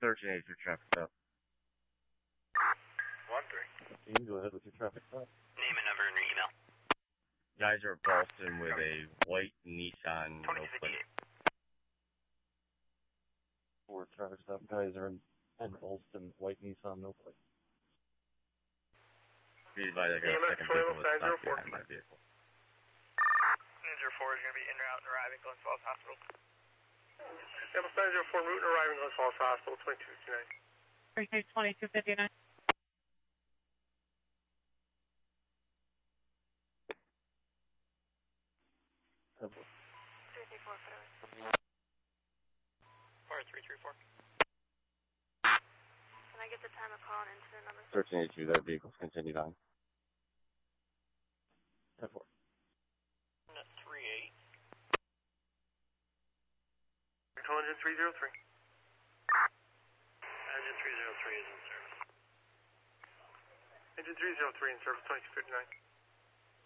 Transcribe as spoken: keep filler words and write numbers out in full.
thirteen eight for traffic stop. one three. You can go ahead with your traffic stop. Name and number and your email. Guys are at Boston with a white Nissan no plate. For traffic stop, guys are in, in Boston, white Nissan no plate. Be advised, I got a second vehicle that's stopped behind my vehicle. nine zero four is going to be en route and arriving Glens Falls Hospital. Ambulance nine zero four, route and arriving Glens Falls Hospital, twenty-two fifty-nine. Okay, twenty-two fifty-nine. three three four, four three three four. Can I get the time of call and incident number? thirteen eighty-two, that vehicle's continued on. ten four. three eight. Control engine three zero three. Engine three zero three is in service. Engine three zero three in service, twenty-two fifty-nine.